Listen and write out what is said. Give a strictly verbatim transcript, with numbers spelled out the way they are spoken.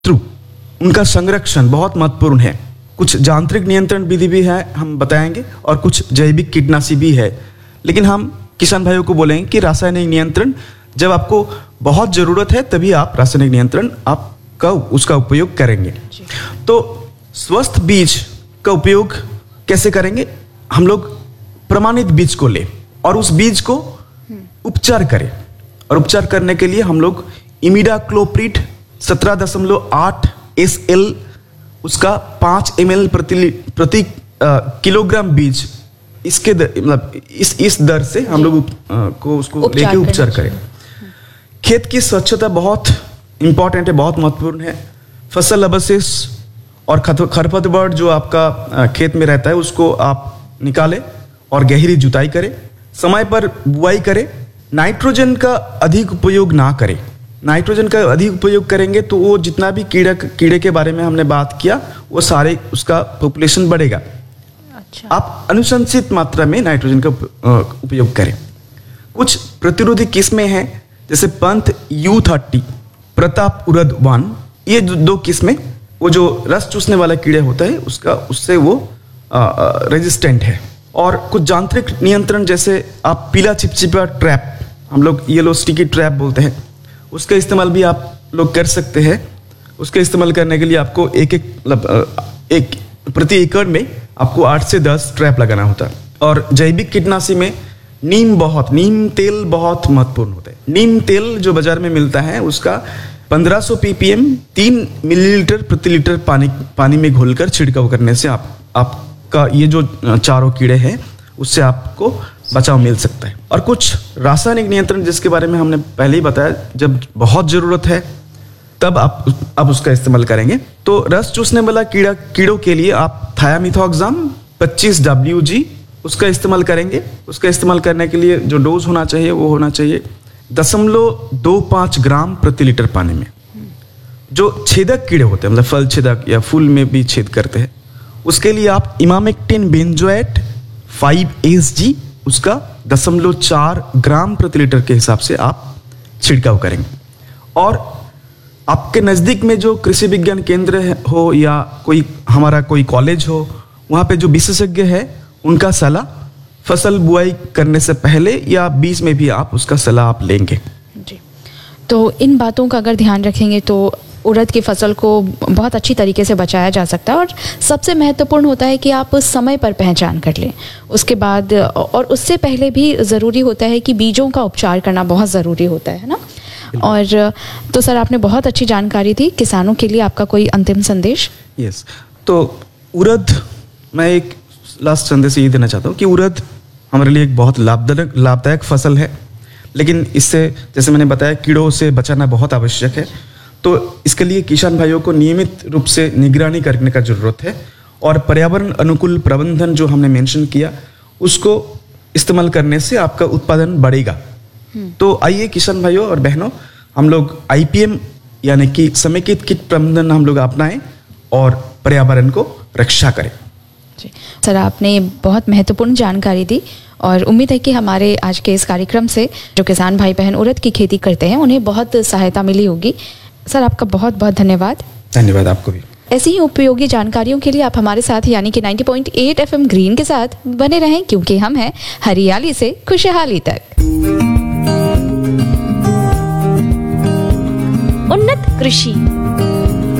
Through उनका संरक्षण बहुत महत्वपूर्ण है। कुछ यांत्रिक नियंत्रण विधि भी है, हम बताएंगे, और कुछ जैविक कीटनाशी भी है। लेकिन हम किसान भाइयों को बोलेंगे कि रासायनिक नियंत्रण जब आपको बहुत ज़रूरत है तभी आप रासायनिक नियंत्रण आपका उसका उपयोग करेंगे। तो स्वस्थ बीज का उपयोग कैसे करेंगे? हम लोग प्रमाणित बीज को लें और उस बीज को उपचार करें, और उपचार करने के लिए हम लोग इमिडाक्लोप्रिड सत्रह दशमलव आठ एस एल उसका पाँच एम एल प्रति प्रति किलोग्राम बीज इसके मतलब इस इस दर से हम लोग को उसको लेके उपचार करें। खेत की स्वच्छता बहुत इंपॉर्टेंट है, बहुत महत्वपूर्ण है। फसल अवशेष और खरपतवार जो आपका खेत में रहता है उसको आप निकालें और गहरी जुताई करें। समय पर बुआई करें। नाइट्रोजन का अधिक उपयोग ना करें। नाइट्रोजन का अधिक उपयोग करेंगे तो वो जितना भी कीड़ा कीड़े के बारे में हमने बात किया वो सारे उसका पॉपुलेशन बढ़ेगा। अच्छा। आप अनुशंसित मात्रा में नाइट्रोजन का उपयोग करें। कुछ प्रतिरोधी किस्में हैं जैसे पंथ you thirty, Pratap urad one, ये दो किस्में वो जो रस चूसने वाला कीड़े होता है उसका उससे वो रेजिस्टेंट है। और कुछ यांत्रिक नियंत्रण जैसे आप पीला चिपचिपा ट्रैप, हम लोग येलो स्टिकी ट्रैप बोलते हैं, उसका इस्तेमाल भी आप लोग कर सकते हैं। उसका इस्तेमाल करने के लिए आपको एक एक मतलब एक प्रति एकड़ में आपको आठ से दस ट्रैप लगाना होता है। और जैविक कीटनाशी में नीम बहुत नीम तेल बहुत महत्वपूर्ण होता है। नीम तेल जो बाजार में मिलता है उसका पंद्रह सौ पीपीएम तीन मिलीलीटर प्रति लीटर पानी पानी में घोलकर छिड़काव करने से आप आपका ये जो चारों कीड़े हैं उससे आपको बचाव मिल सकता है। और कुछ रासायनिक नियंत्रण जिसके बारे में हमने पहले ही बताया, जब बहुत ज़रूरत है तब आप आप उसका इस्तेमाल करेंगे। तो रस चूसने वाला कीड़ा कीड़ों के लिए आप थायामिथॉक्साम पच्चीस डब्ल्यू जी उसका इस्तेमाल करेंगे। उसका इस्तेमाल करने के लिए जो डोज होना चाहिए वो होना चाहिए दशमलव दो पाँच ग्राम प्रति लीटर पानी में। जो छेदक कीड़े होते हैं मतलब फल छेदक या फूल में भी छेद करते हैं उसके लिए आप emamectin benzoate five S G उसका दशमलव चार ग्राम प्रति लीटर के हिसाब से आप छिड़काव करेंगे। और आपके नज़दीक में जो कृषि विज्ञान केंद्र हो या कोई हमारा कोई कॉलेज हो वहाँ पे जो विशेषज्ञ है उनका सलाह फसल बुआई करने से पहले या बीच में भी आप उसका सलाह आप लेंगे। जी, तो इन बातों का अगर ध्यान रखेंगे तो उड़द की फसल को बहुत अच्छी तरीके से बचाया जा सकता है। और सबसे महत्वपूर्ण होता है कि आप समय पर पहचान कर लें। उसके बाद और उससे पहले भी ज़रूरी होता है कि बीजों का उपचार करना बहुत ज़रूरी होता है ना। और तो सर आपने बहुत अच्छी जानकारी दी। किसानों के लिए आपका कोई अंतिम संदेश? यस, तो उड़द मैं एक लास्ट संदेश ये देना चाहता हूँ कि उड़द हमारे लिए एक बहुत लाभदायक लाभदायक फसल है, लेकिन इससे जैसे मैंने बताया कीड़ों से बचाना बहुत आवश्यक है। तो इसके लिए किसान भाइयों को नियमित रूप से निगरानी करने का ज़रूरत है। और पर्यावरण अनुकूल प्रबंधन जो हमने मेंशन किया उसको इस्तेमाल करने से आपका उत्पादन बढ़ेगा। तो आइए किसान भाइयों और बहनों, हम लोग आई पी एम यानी कि समेकित कीट प्रबंधन हम लोग अपनाएं और पर्यावरण को रक्षा करें। जी सर, आपने बहुत महत्वपूर्ण जानकारी दी और उम्मीद है कि हमारे आज के इस कार्यक्रम से जो किसान भाई बहन उड़द की खेती करते हैं उन्हें बहुत सहायता मिली होगी। सर आपका बहुत बहुत धन्यवाद। धन्यवाद आपको भी। ऐसी ही उपयोगी जानकारियों के लिए आप हमारे साथ यानी कि नब्बे पॉइंट आठ एफएम ग्रीन के साथ बने रहें, क्योंकि हम हैं हरियाली से खुशहाली तक। उन्नत कृषि